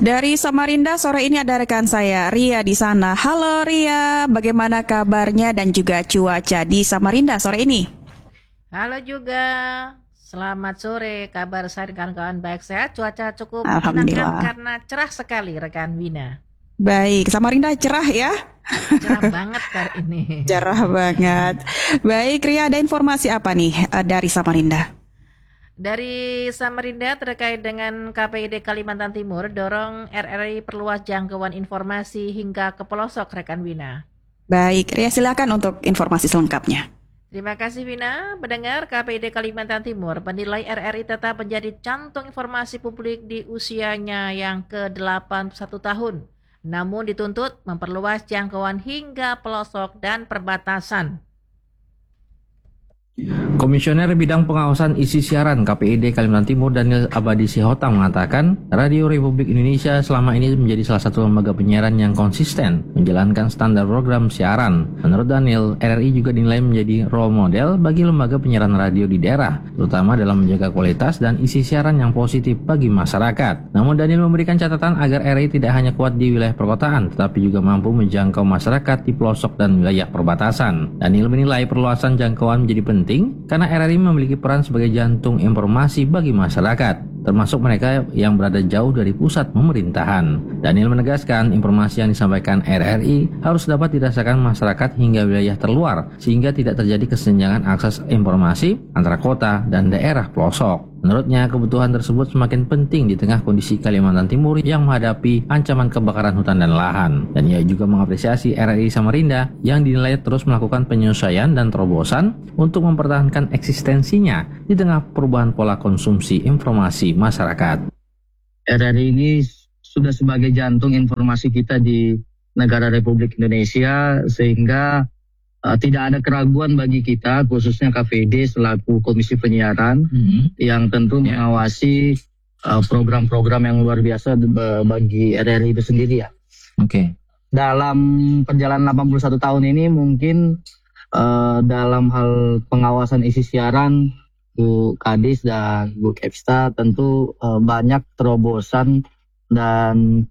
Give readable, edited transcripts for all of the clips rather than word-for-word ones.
Dari Samarinda sore ini ada rekan saya Ria di sana. Halo Ria, bagaimana kabarnya dan juga cuaca di Samarinda sore ini? Halo juga, selamat sore. Kabar saya dan kawan-kawan baik sehat. Cuaca cukup menyenangkan Alhamdulillah. karena cerah sekali rekan Wina. Baik, Samarinda cerah ya? Cerah banget hari ini. Cerah banget. Baik Ria, ada informasi apa nih dari Samarinda? Dari Samarinda terkait dengan KPID Kalimantan Timur, dorong RRI perluas jangkauan informasi hingga ke pelosok rekan Wina. Baik, Ria silakan untuk informasi selengkapnya. Terima kasih Wina. Mendengar KPID Kalimantan Timur menilai RRI tetap menjadi jantung informasi publik di usianya yang ke-81 tahun. Namun dituntut memperluas jangkauan hingga pelosok dan perbatasan. Komisioner Bidang Pengawasan Isi Siaran KPID Kalimantan Timur Daniel Abadi Sihotang mengatakan, Radio Republik Indonesia selama ini menjadi salah satu lembaga penyiaran yang konsisten menjalankan standar program siaran. Menurut Daniel, RRI juga dinilai menjadi role model bagi lembaga penyiaran radio di daerah, terutama dalam menjaga kualitas dan isi siaran yang positif bagi masyarakat. Namun Daniel memberikan catatan agar RRI tidak hanya kuat di wilayah perkotaan, tetapi juga mampu menjangkau masyarakat di pelosok dan wilayah perbatasan. Daniel menilai perluasan jangkauan menjadi penting karena RRI memiliki peran sebagai jantung informasi bagi masyarakat, termasuk mereka yang berada jauh dari pusat pemerintahan. Daniel menegaskan informasi yang disampaikan RRI harus dapat dirasakan masyarakat hingga wilayah terluar, sehingga tidak terjadi kesenjangan akses informasi antara kota dan daerah pelosok. Menurutnya, kebutuhan tersebut semakin penting di tengah kondisi Kalimantan Timur yang menghadapi ancaman kebakaran hutan dan lahan. Dan ia juga mengapresiasi RRI Samarinda yang dinilai terus melakukan penyesuaian dan terobosan untuk mempertahankan eksistensinya di tengah perubahan pola konsumsi informasi masyarakat. RRI ini sudah sebagai jantung informasi kita di negara Republik Indonesia, sehingga tidak ada keraguan bagi kita, khususnya KPID selaku Komisi Penyiaran, yang tentu mengawasi program-program yang luar biasa bagi RRI itu sendiri ya. Oke. Dalam perjalanan 81 tahun ini mungkin dalam hal pengawasan isi siaran, Bu Kadis dan Bu Kepsta tentu banyak terobosan dan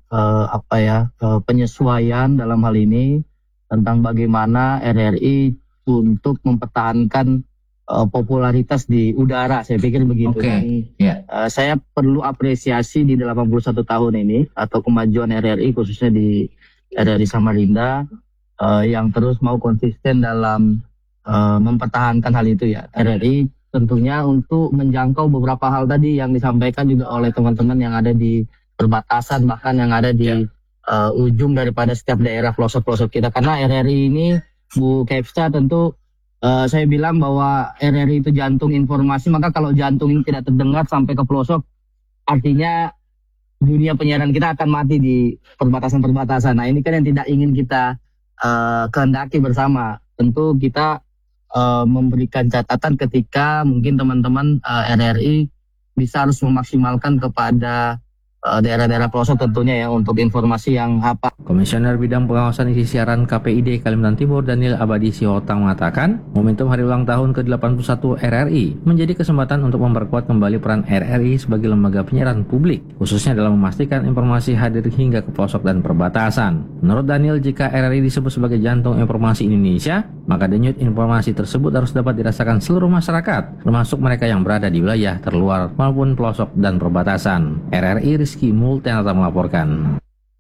penyesuaian dalam hal ini tentang bagaimana RRI untuk mempertahankan popularitas di udara, saya pikir begitu. Saya perlu apresiasi di 81 tahun ini atau kemajuan RRI khususnya di RRI Samarinda yang terus mau konsisten dalam mempertahankan hal itu ya. RRI tentunya untuk menjangkau beberapa hal tadi yang disampaikan juga oleh teman-teman yang ada di perbatasan, bahkan yang ada di ujung daripada setiap daerah pelosok-pelosok kita. Karena RRI ini, Bu Kepsta, tentu saya bilang bahwa RRI itu jantung informasi, maka kalau jantung ini tidak terdengar sampai ke pelosok, artinya dunia penyiaran kita akan mati di perbatasan-perbatasan. Nah ini kan yang tidak ingin kita kehendaki bersama. Tentu kita memberikan catatan ketika mungkin teman-teman RRI bisa harus memaksimalkan kepada daerah-daerah pelosok tentunya ya untuk informasi yang apa. Komisioner Bidang Pengawasan Isi Siaran KPID Kalimantan Timur Daniel Abadi Sihotang mengatakan, momentum hari ulang tahun ke-81 RRI menjadi kesempatan untuk memperkuat kembali peran RRI sebagai lembaga penyiaran publik, khususnya dalam memastikan informasi hadir hingga ke pelosok dan perbatasan. Menurut Daniel, jika RRI disebut sebagai jantung informasi Indonesia, maka denyut informasi tersebut harus dapat dirasakan seluruh masyarakat, termasuk mereka yang berada di wilayah terluar maupun pelosok dan perbatasan. RRI Rizky Multianata melaporkan.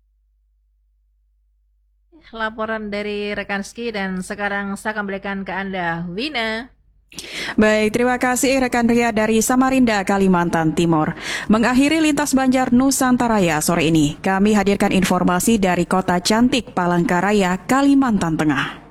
Laporan dari rekan Ski, dan sekarang saya kembalikan ke Anda, Wina. Baik, terima kasih rekan Ria dari Samarinda, Kalimantan Timur. Mengakhiri Lintas Banjar Nusantaraya sore ini, kami hadirkan informasi dari Kota Cantik Palangkaraya, Kalimantan Tengah.